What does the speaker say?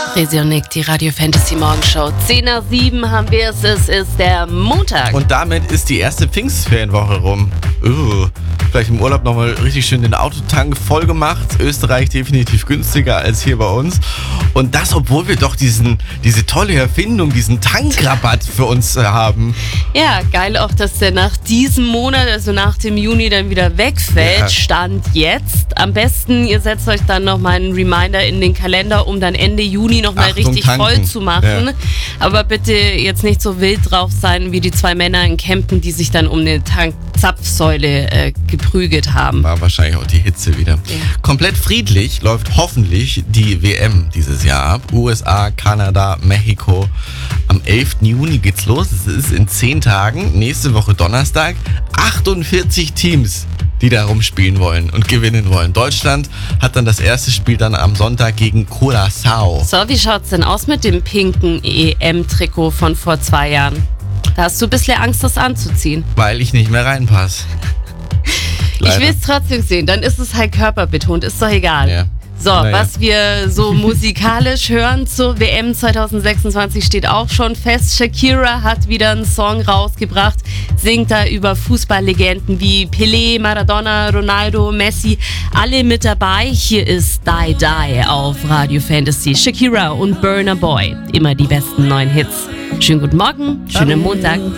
Resi und Nick, die Radio Fantasy Morgenshow. 10 nach 7 haben wir es. Es ist der Montag. Und damit ist die erste Pfingstferienwoche rum. Vielleicht im Urlaub nochmal richtig schön den Autotank voll gemacht. Österreich definitiv günstiger als hier bei uns. Und das, obwohl wir doch diese tolle Erfindung, diesen Tankrabatt für uns haben. Ja, geil auch, dass der nach diesem Monat, also nach dem Juni, dann wieder wegfällt. Ja. Stand jetzt. Am besten, ihr setzt euch dann nochmal einen Reminder in den Kalender, um dann Ende Juni nochmal Achtung, richtig tanken. voll zu machen. Ja. Aber bitte jetzt nicht so wild drauf sein wie die zwei Männer in Kempten, die sich dann um eine Tankzapfsäule geprügelt haben. War wahrscheinlich auch die Hitze wieder. Ja. Komplett friedlich läuft hoffentlich die WM dieses Jahr ab. USA, Kanada, Mexiko. Am 11. Juni geht's los. Es ist in 10 Tagen, nächste Woche Donnerstag, 48 Teams, die da rumspielen wollen und gewinnen wollen. Deutschland hat dann das erste Spiel dann am Sonntag gegen Curaçao. So, wie schaut's denn aus mit dem pinken EM-Trikot von vor 2 Jahren? Da hast du ein bisschen Angst, das anzuziehen. Weil ich nicht mehr reinpasse. Ich will es trotzdem sehen, dann ist es halt körperbetont, ist doch egal. Ja. So, Naja. was wir so musikalisch hören zur WM 2026 steht auch schon fest. Shakira hat wieder einen Song rausgebracht, singt da über Fußballlegenden wie Pelé, Maradona, Ronaldo, Messi, alle mit dabei. Hier ist Die Die auf Radio Fantasy. Shakira und Burna Boy, immer die besten neuen Hits. Schönen guten Morgen, schönen Montag.